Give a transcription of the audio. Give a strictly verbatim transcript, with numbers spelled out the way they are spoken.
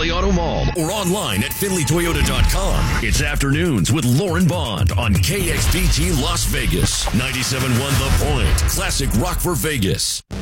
Valley Auto Mall or online at finley toyota dot com. It's Afternoons with Lauren Bond on K X P T Las Vegas. ninety-seven point one The Point. Classic rock for Vegas.